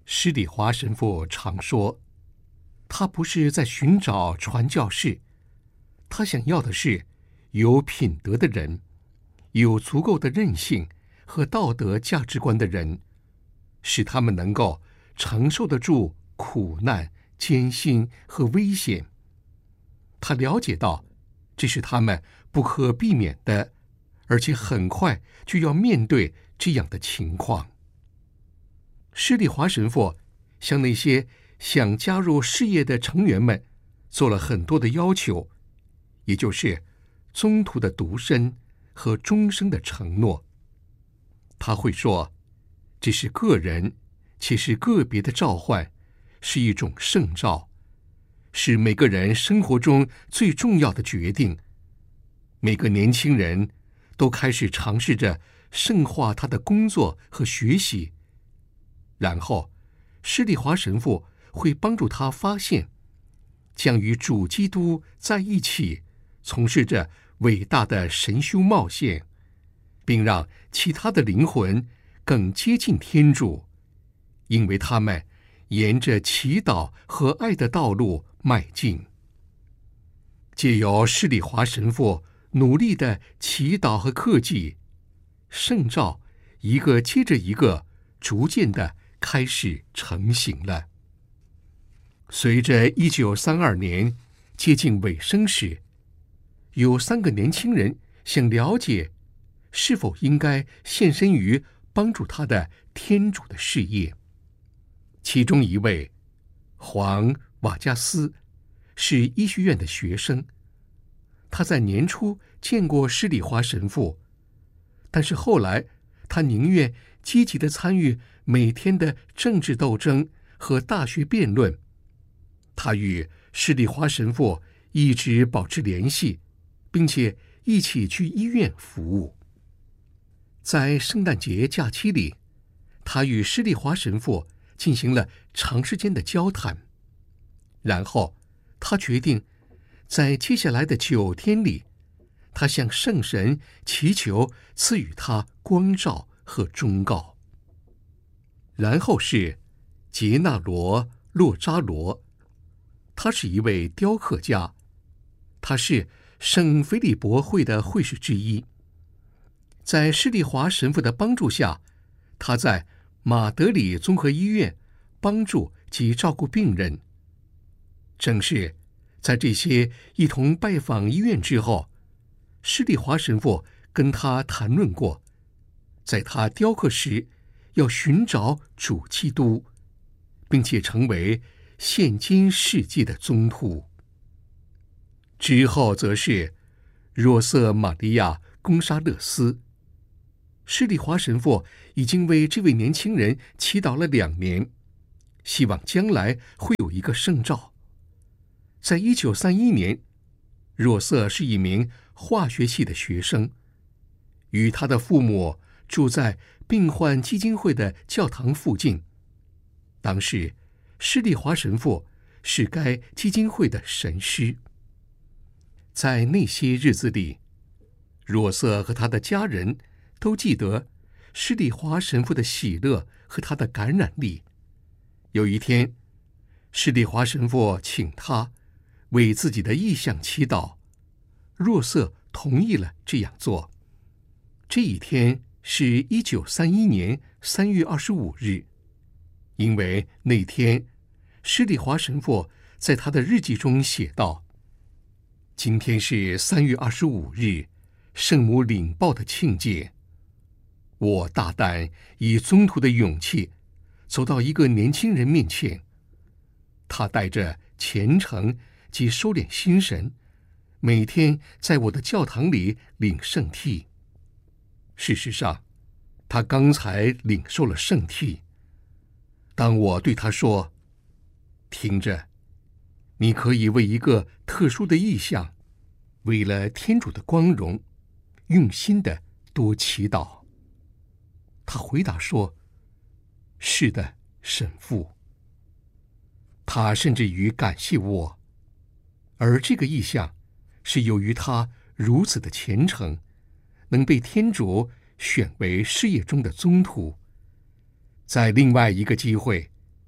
施礼华神父常说，他不是在寻找传教士，他想要的是有品德的人，有足够的韧性和道德价值观的人，使他们能够承受得住苦难、艰辛和危险。他了解到，这是他们不可避免的，而且很快就要面对这样的情况。施礼华神父向那些想加入事业的成员们做了很多的要求，也就是宗徒的独身和终生的承诺。他会说，这是个人且是个别的召唤，是一种圣召，是每个人生活中最重要的决定。每个年轻人都开始尝试着圣化他的工作和学习，然后施礼华神父会帮助他发现，将与主基督在一起从事着伟大的神修冒险，并让其他的灵魂更接近天主，因为他们沿着祈祷和爱的道路迈进。借由施礼华神父努力的祈祷和克己，圣召一个接着一个逐渐的开始成型了。随着1932年接近尾声时，有3个年轻人想了解是否应该献身于帮助他的天主的事业。其中一位黄瓦加斯是医学院的学生，他在年初见过施礼华神父，但是后来他宁愿积极地参与每天的政治斗争和大学辩论。他与施礼华神父一直保持联系，并且一起去医院服务。在圣诞节假期里，他与施礼华神父进行了长时间的交谈，然后他决定在接下来的9天里，他向圣神祈求赐予他光照和忠告。然后是杰纳罗·洛扎罗，他是一位雕刻家，他是圣菲利伯会的会士之一。在施礼华神父的帮助下，他在马德里综合医院帮助及照顾病人。正是在这些一同拜访医院之后，施礼华神父跟他谈论过，在他雕刻时要寻找主基督，并且成为现今世界的宗徒。之后则是若瑟玛利亚·贡沙勒斯。施礼华神父已经为这位年轻人祈祷了2年，希望将来会有一个圣召。在1931年，若瑟是一名化学系的学生，与他的父母住在病患基金会的教堂附近。当时施礼华神父是该基金会的神师。在那些日子里，若瑟和他的家人都记得施礼华神父的喜乐和他的感染力。有一天，施礼华神父请他为自己的意向祈祷，若瑟同意了这样做。这一天是1931年3月25日，因为那天施礼华神父在他的日记中写道：今天是3月25日，圣母领报的庆节。我大胆以宗徒的勇气走到一个年轻人面前，他带着虔诚及收敛心神，每天在我的教堂里领圣体。事实上，他刚才领受了圣体。当我对他说：听着，你可以为一个特殊的意向，为了天主的光荣，用心的多祈祷。他回答说：是的，神父。他甚至于感谢我，而这个意向是由于他如此的虔诚，能被天主选为事业中的宗徒。在另外一个机会，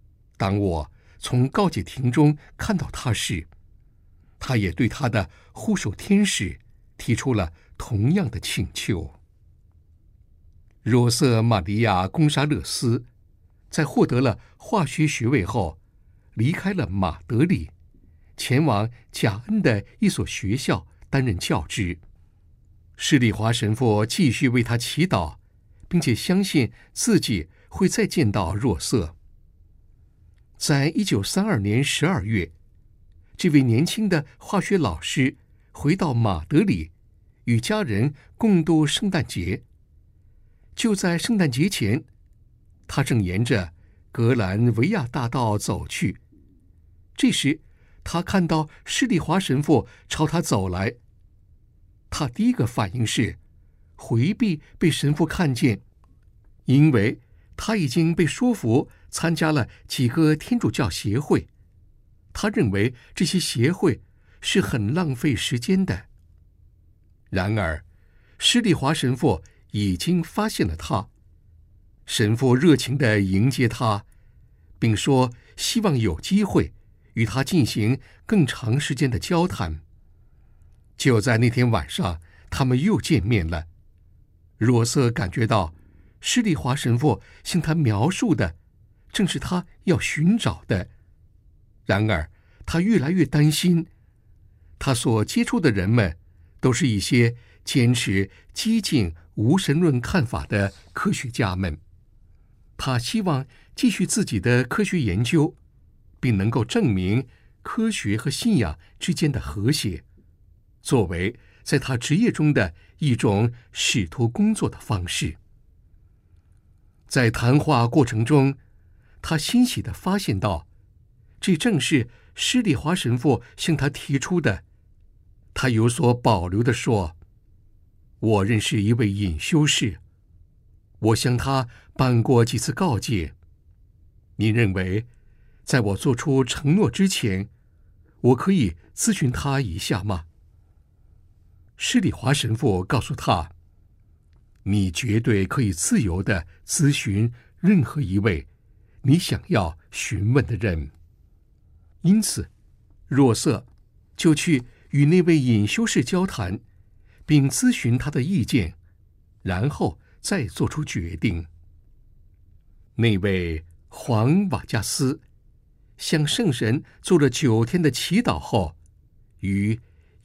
当我从告解亭中看到他时，他也对他的护守天使提出了同样的请求。若瑟玛利亚·贡沙勒斯在获得了化学学位后，离开了马德里，前往贾恩的一所学校担任教职。施礼华神父继续为他祈祷，并且相信自己会再见到若瑟。在1932年12月，这位年轻的化学老师回到马德里，与家人共度圣诞节。就在圣诞节前，他正沿着格兰维亚大道走去。这时，他看到施礼华神父朝他走来。他第一个反应是回避被神父看见，因为他已经被说服参加了几个天主教协会。他认为这些协会是很浪费时间的。然而，施礼华神父已经发现了他。神父热情地迎接他，并说希望有机会与他进行更长时间的交谈。就在那天晚上，他们又见面了。若瑟感觉到施礼华神父向他描述的正是他要寻找的。然而，他越来越担心，他所接触的人们都是一些坚持激进无神论看法的科学家们。他希望继续自己的科学研究，并能够证明科学和信仰之间的和谐，作为在他职业中的一种使徒工作的方式。在谈话过程中，他欣喜地发现到，这正是施礼华神父向他提出的。他有所保留地说：“我认识一位隐修士，我向他办过几次告诫。你认为，在我做出承诺之前，我可以咨询他一下吗？”施礼华神父告诉他：“你绝对可以自由地咨询任何一位你想要询问的人。”因此，若瑟就去与那位隐修士交谈，并咨询他的意见，然后再做出决定。那位黄瓦加斯向圣神做了9天的祈祷后，于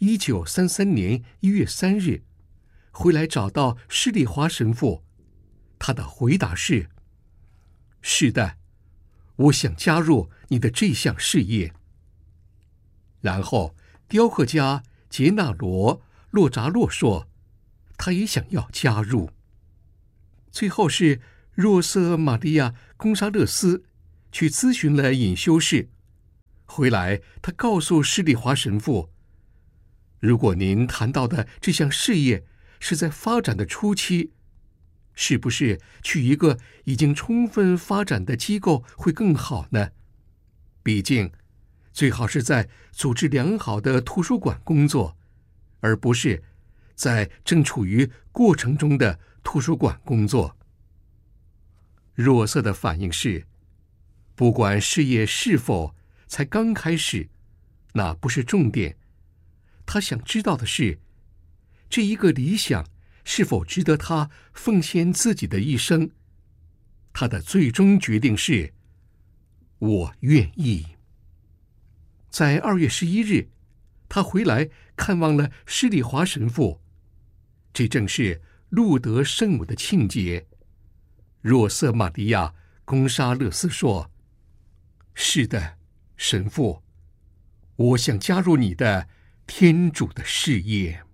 1933年1月3日回来找到施礼华神父。他的回答是：“是的，我想加入你的这项事业。”然后雕刻家杰纳罗·洛扎洛说，他也想要加入。最后是若瑟玛利亚·贡沙勒斯去咨询了隐修士，回来他告诉施礼华神父：“如果您谈到的这项事业是在发展的初期，是不是去一个已经充分发展的机构会更好呢？毕竟，最好是在组织良好的图书馆工作，而不是在正处于过程中的图书馆工作。”若瑟的反应是，不管事业是否才刚开始，那不是重点。他想知道的是，这一个理想是否值得他奉献自己的一生。他的最终决定是：我愿意。在2月11日，他回来看望了施礼华神父。这正是路德圣母的庆节。若瑟玛利亚·贡沙勒斯说：“是的，神父，我想加入你的天主的事业。”